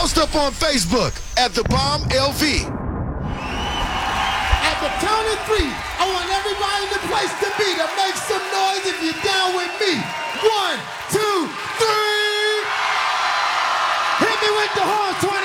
Post up on Facebook at The Bomb LV. At the count of three, I want everybody in the place to be to make some noise if you're down with me. 1, 2, 3. Hit me with the horns.